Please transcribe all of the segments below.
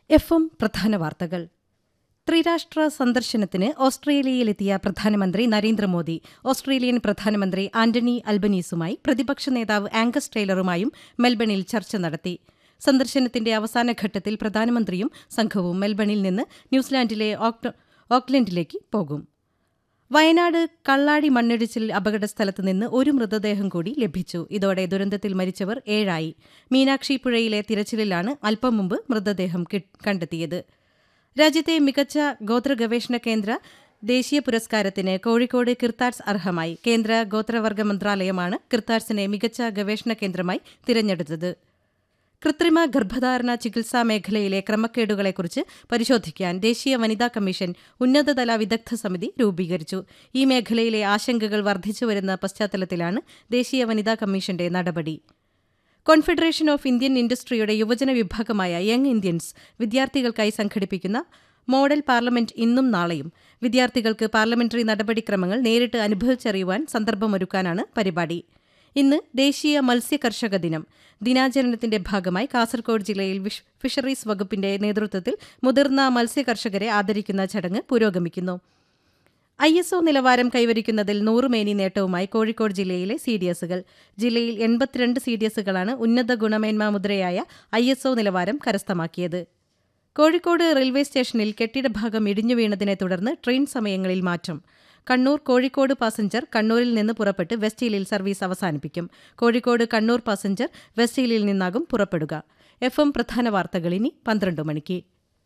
FM പ്രധാന വാർത്തകൾ. ത്രിരാഷ്ട്ര സന്ദർശനത്തിന് ഓസ്ട്രേലിയയിലെത്തിയ പ്രധാനമന്ത്രി നരേന്ദ്രമോദി ഓസ്ട്രേലിയൻ പ്രധാനമന്ത്രി ആന്റണി അൽബനീസുമായി പ്രതിപക്ഷ നേതാവ് ആംഗസ് ടൈലറുമായും മെൽബണിൽ ചർച്ച നടത്തി. സന്ദർശനത്തിന്റെ അവസാനഘട്ടത്തിൽ പ്രധാനമന്ത്രിയും സംഘവും മെൽബണിൽ നിന്ന് ന്യൂസിലാൻഡിലെ ഓക്ലൻഡിലേക്ക് പോകും. വയനാട് കള്ളാടി മണ്ണിടിച്ചിൽ അപകടസ്ഥലത്ത് നിന്ന് ഒരു മൃതദേഹം കൂടി ലഭിച്ചു. ഇതോടെ ദുരന്തത്തിൽ മരിച്ചവർ 7 മീനാക്ഷി പുഴയിലെ തിരച്ചിലിലാണ് അല്പം മുമ്പ് മൃതദേഹം കണ്ടെത്തിയത്. രാജ്യത്തെ മികച്ച ഗോത്രഗവേഷണ കേന്ദ്ര ദേശീയ പുരസ്കാരത്തിന് കോഴിക്കോട് കിർത്താഡ്സ് അർഹമായി. കേന്ദ്ര ഗോത്രവർഗ മന്ത്രാലയമാണ് കിർത്താഡ്സിനെ മികച്ച ഗവേഷണ കേന്ദ്രമായി തിരഞ്ഞെടുത്തത്. കൃത്രിമ ഗർഭധാരണ ചികിത്സാ മേഖലയിലെ ക്രമക്കേടുകളെക്കുറിച്ച് പരിശോധിക്കാൻ ദേശീയ വനിതാ കമ്മീഷൻ ഉന്നതതല വിദഗ്ധ സമിതി രൂപീകരിച്ചു. ഈ മേഖലയിലെ ആശങ്കകൾ വർദ്ധിച്ചുവരുന്ന പശ്ചാത്തലത്തിലാണ് ദേശീയ വനിതാ കമ്മീഷന്റെ നടപടി. കോൺഫെഡറേഷൻ ഓഫ് ഇന്ത്യൻ ഇൻഡസ്ട്രിയുടെ യുവജന വിഭാഗമായ യങ് ഇന്ത്യൻസ് വിദ്യാർത്ഥികൾക്കായി സംഘടിപ്പിക്കുന്ന മോഡൽ പാർലമെന്റ് ഇന്നും നാളെയും വിദ്യാർത്ഥികൾക്ക് പാർലമെന്ററി നടപടിക്രമങ്ങൾ നേരിട്ട് അനുഭവിച്ചറിയുവാൻ സന്ദർഭമൊരുക്കാനാണ് പരിപാടി. ഇന്ന് ദേശീയ മത്സ്യകർഷക ദിനം. ദിനാചരണത്തിന്റെ ഭാഗമായി കാസർകോട് ജില്ലയിൽ ഫിഷറീസ് വകുപ്പിന്റെ നേതൃത്വത്തിൽ മുതിർന്ന മത്സ്യകർഷകരെ ആദരിക്കുന്ന ചടങ്ങ് പുരോഗമിക്കുന്നു. ISO നിലവാരം കൈവരിക്കുന്നതിൽ 100 മേനി നേട്ടവുമായി കോഴിക്കോട് ജില്ലയിലെ CDSകൾ. ജില്ലയിൽ 82 CDSകളാണ് ഉന്നത ഗുണമേന്മാ മുദ്രയായ ISO നിലവാരം കരസ്ഥമാക്കിയത്. കോഴിക്കോട് റെയിൽവേ സ്റ്റേഷനിൽ കെട്ടിടഭാഗം ഇടിഞ്ഞു വീണതിനെ തുടർന്ന് ട്രെയിൻ സമയങ്ങളിൽ മാറ്റം. കണ്ണൂർ കോഴിക്കോട് പാസഞ്ചർ കണ്ണൂരിൽ നിന്ന് പുറപ്പെട്ട് വെസ്റ്റ് ഹില്ലിൽ സർവീസ് അവസാനിപ്പിക്കും. കോഴിക്കോട് കണ്ണൂർ പാസഞ്ചർ വെസ്റ്റ് ഹില്ലിൽ നിന്നാകും പുറപ്പെടുക. FM പ്രധാന വാർത്തകൾ ഇനി 12 മണിക്ക്.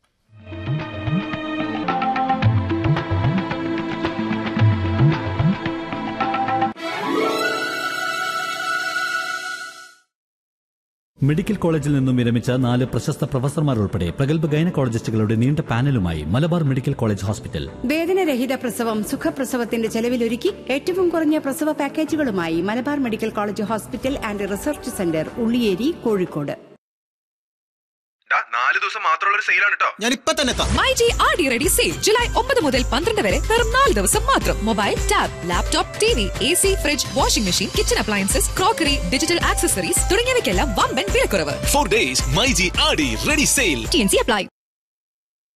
മെഡിക്കൽ കോളേജിൽ നിന്നും വിരമിച്ച 4 പ്രശസ്ത പ്രൊഫസർമാർ ഉൾപ്പെടെ പ്രഗത്ഭ ഗൈനക്കോളജിസ്റ്റുകളുടെ നീണ്ട പാനലുമായി മലബാർ മെഡിക്കൽ കോളേജ് ഹോസ്പിറ്റൽ. വേദനരഹിത പ്രസവം, സുഖപ്രസവത്തിന്റെ ചെലവിലൊരുക്കി ഏറ്റവും കുറഞ്ഞ പ്രസവ പാക്കേജുകളുമായി Malabar medical college hospital and research centre, Ulliyeri, Kozhikode. 4 ദിവസം മാത്രമുള്ള സെയിലാണ് കേട്ടോ. ഞാൻ ഇപ്പൊ തന്നെ മൈജി ആടി റെഡി സെയിൽ ജൂലൈ 9 മുതൽ 12 വരെ വെറും 4 ദിവസം മാത്രം. Mobile, tab, laptop, TV, AC, fridge, washing machine, kitchen appliances, crockery, digital accessories തുടങ്ങിയവയ്ക്കെല്ലാം വമ്പൻ വിലക്കുറവ്. 4 days മൈജി ആടി റെഡി സെയിൽ. TNC apply.